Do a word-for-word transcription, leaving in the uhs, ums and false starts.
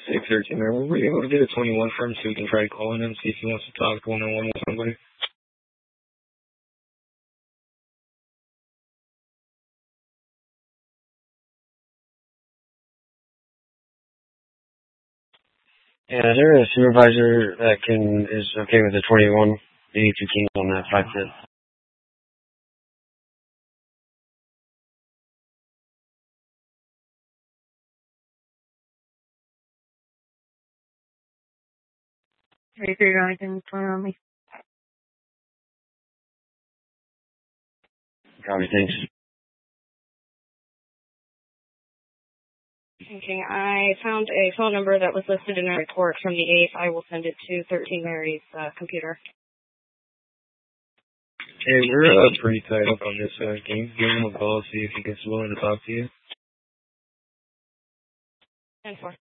six thirteen, are we able to get a twenty-one from so we can try calling him, see if he wants to talk one on one with somebody? Yeah, is there a supervisor that can is okay with the twenty-one? eighty-two Kings on that five ten. Are you figuring anything going on me? Probably thanks. Okay, I found a phone number that was listed in a report from the eighth. I will send it to thirteen Mary's uh, computer. Hey, we're uh, pretty tied up on this uh, game. Give him a call, see if he gets willing to talk to you. ten four.